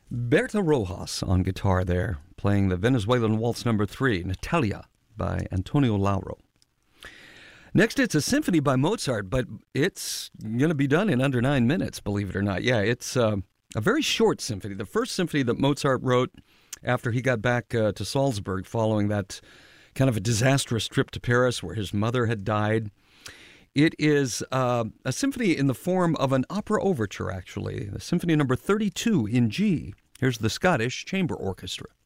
Berta Rojas on guitar there, playing the Venezuelan Waltz Number 3, Natalia, by Antonio Lauro. Next, it's a symphony by Mozart, but it's going to be done in under 9 minutes, believe it or not. Yeah, it's a very short symphony. The first symphony that Mozart wrote after he got back to Salzburg following that kind of a disastrous trip to Paris where his mother had died. It is a symphony in the form of an opera overture, actually. The Symphony Number 32 in G. Here's the Scottish Chamber Orchestra.